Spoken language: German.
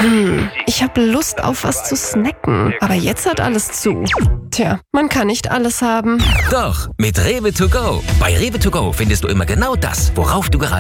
Ich habe Lust auf was zu snacken, aber jetzt hat alles zu. Tja, man kann nicht alles haben. Doch, mit Rewe to go. Bei Rewe to go findest du immer genau das, worauf du gerade